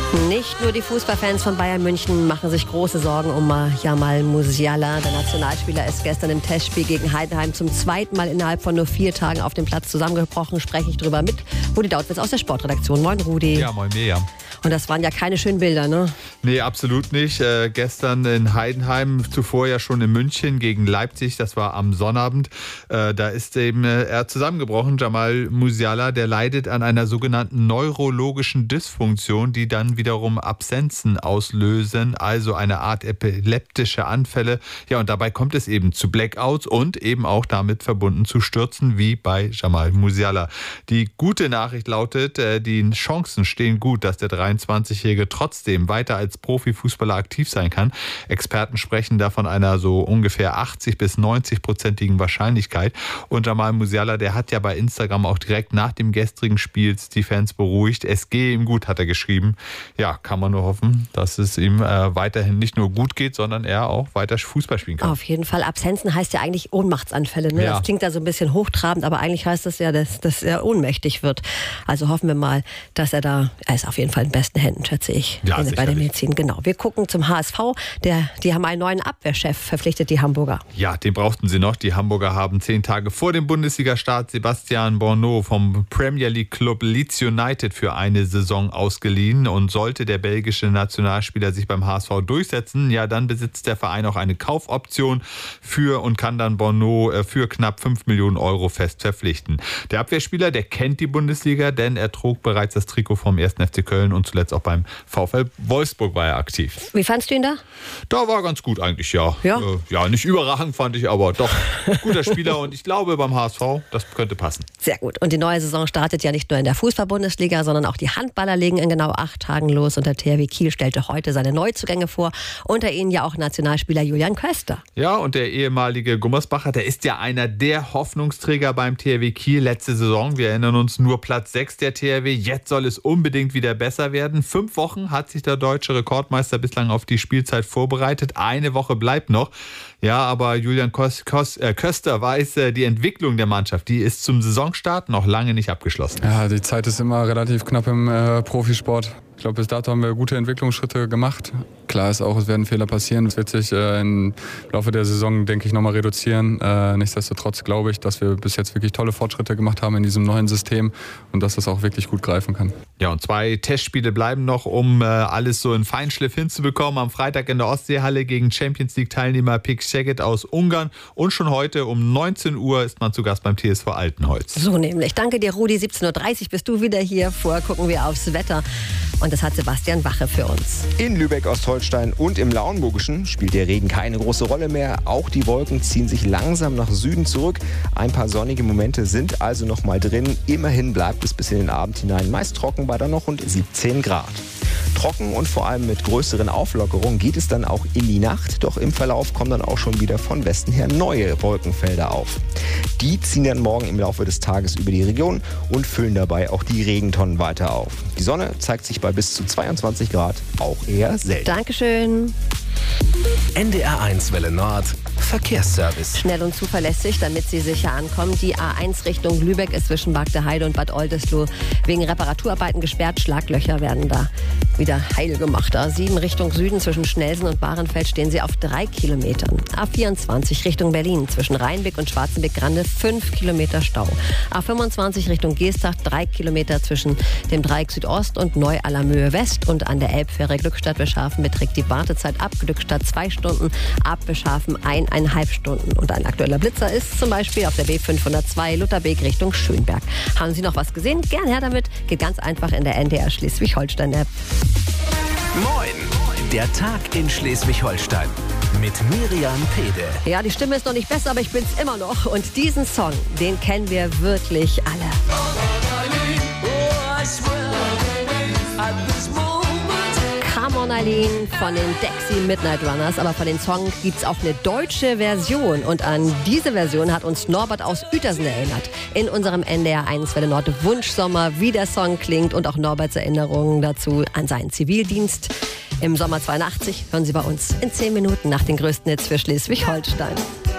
Nicht nur die Fußballfans von Bayern München machen sich große Sorgen um Jamal Musiala. Der Nationalspieler ist gestern im Testspiel gegen Heidenheim zum zweiten Mal innerhalb von nur 4 Tagen auf dem Platz zusammengebrochen. Spreche ich drüber mit Rudi Dautwitz aus der Sportredaktion. Moin Rudi. Ja, moin Mirjam. Und das waren ja keine schönen Bilder, ne? Nee, absolut nicht. Gestern in Heidenheim, zuvor ja schon in München gegen Leipzig, das war am Sonnabend. Da ist eben er zusammengebrochen, Jamal Musiala, der leidet an einer sogenannten neurologischen Dysfunktion, die dann wiederum Absenzen auslösen, also eine Art epileptische Anfälle. Ja, und dabei kommt es eben zu Blackouts und eben auch damit verbunden zu Stürzen wie bei Jamal Musiala. Die gute Nachricht lautet, die Chancen stehen gut, dass der 23-Jährige trotzdem weiter als Profifußballer aktiv sein kann. Experten sprechen da von einer so ungefähr 80- bis 90-prozentigen Wahrscheinlichkeit. Und Jamal Musiala, der hat ja bei Instagram auch direkt nach dem gestrigen Spiels die Fans beruhigt. Es gehe ihm gut, hat er geschrieben. Ja, kann man nur hoffen, dass es ihm weiterhin nicht nur gut geht, sondern er auch weiter Fußball spielen kann. Auf jeden Fall. Absenzen heißt ja eigentlich Ohnmachtsanfälle. Ne? Ja. Das klingt da so ein bisschen hochtrabend, aber eigentlich heißt das ja, dass er ohnmächtig wird. Also hoffen wir mal, dass er ist auf jeden Fall in besten Händen, schätze ich, ja, bei der Medizin. Genau. Wir gucken zum HSV. Die haben einen neuen Abwehrchef verpflichtet, die Hamburger. Ja, den brauchten sie noch. Die Hamburger haben 10 Tage vor dem Bundesliga-Start Sebastian Borneau vom Premier League Club Leeds United für eine Saison ausgeliehen. Und sollte der belgische Nationalspieler sich beim HSV durchsetzen, ja, dann besitzt der Verein auch eine Kaufoption und kann dann Borneau für knapp 5 Millionen Euro fest verpflichten. Der Abwehrspieler, der kennt die Bundesliga, denn er trug bereits das Trikot vom 1. FC Köln und zuletzt auch beim VfL Wolfsburg war er aktiv. Wie fandst du ihn da? Da war ganz gut eigentlich, ja. Ja, nicht überragend fand ich, aber doch guter Spieler und ich glaube beim HSV, das könnte passen. Sehr gut. Und die neue Saison startet ja nicht nur in der Fußball-Bundesliga, sondern auch die Handballer legen in genau 8 Tagen los und der THW Kiel stellte heute seine Neuzugänge vor. Unter ihnen ja auch Nationalspieler Julian Köster. Ja, und der ehemalige Gummersbacher, der ist ja einer der Hoffnungsträger beim THW Kiel. Letzte Saison, wir erinnern uns, nur Platz 6 der THW. Jetzt soll es unbedingt wieder besser werden. 5 Wochen hat sich der deutsche Rekordmeister bislang auf die Spielzeit vorbereitet. Eine Woche bleibt noch. Ja, aber Julian Köster weiß, die Entwicklung der Mannschaft, die ist zum Saisonstart noch lange nicht abgeschlossen. Ja, die Zeit ist immer relativ knapp im Profisport. Ich glaube, bis dato haben wir gute Entwicklungsschritte gemacht. Klar ist auch, es werden Fehler passieren. Es wird sich im Laufe der Saison, denke ich, nochmal reduzieren. Nichtsdestotrotz glaube ich, dass wir bis jetzt wirklich tolle Fortschritte gemacht haben in diesem neuen System und dass das auch wirklich gut greifen kann. Ja, und 2 Testspiele bleiben noch, um alles so in Feinschliff hinzubekommen. Am Freitag in der Ostseehalle gegen Champions-League-Teilnehmer PEC Szeged aus Ungarn. Und schon heute um 19 Uhr ist man zu Gast beim TSV Altenholz. So nämlich. Danke dir, Rudi. 17.30 Uhr bist du wieder hier. Vorher gucken wir aufs Wetter. Und das hat Sebastian Wache für uns. In Lübeck-Ostholstein und im Lauenburgischen spielt der Regen keine große Rolle mehr. Auch die Wolken ziehen sich langsam nach Süden zurück. Ein paar sonnige Momente sind also noch mal drin. Immerhin bleibt es bis in den Abend hinein meist trocken bei dann noch rund 17 Grad. Trocken und vor allem mit größeren Auflockerungen geht es dann auch in die Nacht. Doch im Verlauf kommen dann auch schon wieder von Westen her neue Wolkenfelder auf. Die ziehen dann morgen im Laufe des Tages über die Region und füllen dabei auch die Regentonnen weiter auf. Die Sonne zeigt sich bei bis zu 22 Grad auch eher selten. Dankeschön. NDR1 Welle Nord Verkehrsservice. Schnell und zuverlässig, damit Sie sicher ankommen. Die A1 Richtung Lübeck ist zwischen Bagdeheide und Bad Oldesloe wegen Reparaturarbeiten gesperrt. Schlaglöcher werden da wieder heil gemacht. A7 Richtung Süden zwischen Schnelsen und Bahrenfeld stehen Sie auf 3 Kilometern. A24 Richtung Berlin zwischen Rheinbeck und Schwarzenbeck-Grande 5 Kilometer Stau. A25 Richtung Geestach 3 Kilometer zwischen dem Dreieck Südost und Neu-Allermöhe West. Und an der Elbfähre Glückstadt-Beschafen beträgt die Wartezeit ab Glückstadt 2 Stunden, ab Beschafen 1,5 Stunden. Und ein aktueller Blitzer ist zum Beispiel auf der B502 Lutherbeek Richtung Schönberg. Haben Sie noch was gesehen? Gern her damit. Geht ganz einfach in der NDR Schleswig-Holstein-App. Moin, der Tag in Schleswig-Holstein mit Miriam Pede. Ja, die Stimme ist noch nicht besser, aber ich bin's immer noch. Und diesen Song, den kennen wir wirklich alle. Come on Eileen von den Dexy Midnight Runners. Aber von den Songs gibt's auch eine deutsche Version. Und an diese Version hat uns Norbert aus Uetersen erinnert. In unserem NDR1 Welle Nord Wunschsommer, wie der Song klingt und auch Norberts Erinnerungen dazu an seinen Zivildienst. Im Sommer 82 hören Sie bei uns in 10 Minuten nach den größten Hits für Schleswig-Holstein.